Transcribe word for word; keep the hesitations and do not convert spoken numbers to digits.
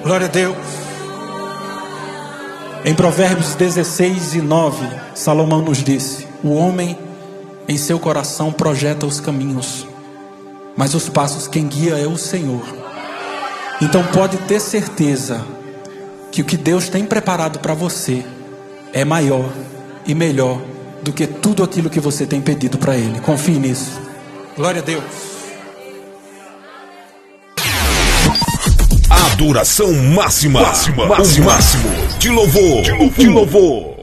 Glória a Deus. Em Provérbios dezesseis e nove, Salomão nos disse: o homem em seu coração projeta os caminhos, mas os passos quem guia é o Senhor. Então pode ter certeza que o que Deus tem preparado para você é maior e melhor do que tudo aquilo que você tem pedido para Ele. Confie nisso. Glória a Deus. Adoração máxima, máxima, máxima. O máximo de louvor, de louvor. De louvor.